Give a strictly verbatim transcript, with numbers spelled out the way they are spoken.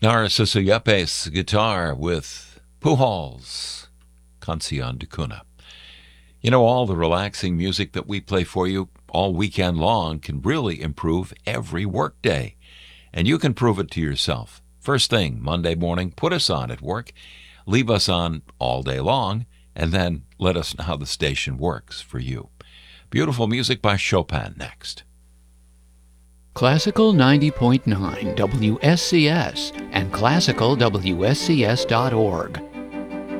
Narciso Yepes guitar with Pujols, Canción de Cuna. You know, all the relaxing music that we play for you all weekend long can really improve every workday. And you can prove it to yourself. First thing, Monday morning, put us on at work, leave us on all day long, and then let us know how the station works for you. Beautiful music by Chopin next. Classical ninety point nine W S C S and classical W S C S dot org.